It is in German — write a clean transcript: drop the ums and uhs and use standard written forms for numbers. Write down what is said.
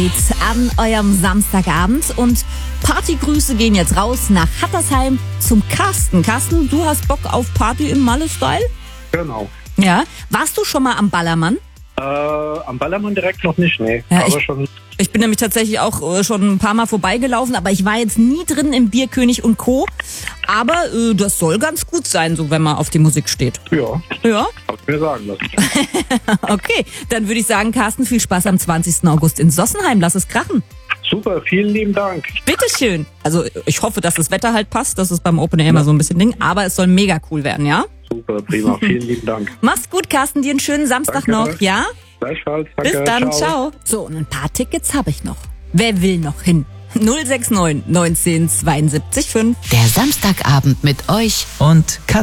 An eurem Samstagabend und Partygrüße gehen jetzt raus nach Hattersheim zum Carsten. Carsten, du hast Bock auf Party im Malle-Style? Genau. Ja. Warst du schon mal am Ballermann? Am Ballermann direkt noch nicht, nee. Ja, aber schon. Ich bin nämlich tatsächlich auch schon ein paar Mal vorbeigelaufen, aber ich war jetzt nie drin im Bierkönig und Co. Aber das soll ganz gut sein, so wenn man auf die Musik steht. Ja, Ja? hab ich mir sagen lassen. Okay, dann würde ich sagen, Carsten, viel Spaß am 20. August in Sossenheim. Lass es krachen. Super, vielen lieben Dank. Bitteschön. Also ich hoffe, dass das Wetter halt passt. Das ist beim Open Air immer so ein bisschen Ding. Aber es soll mega cool werden, ja? Super, prima, vielen lieben Dank. Mach's gut, Carsten. Dir einen schönen Samstag Danke. noch, ja? Gleichfalls, danke. Bis dann, ciao. So, und ein paar Tickets habe ich noch. Wer will noch hin? 069 19 72 5. Der Samstagabend mit euch und Katja.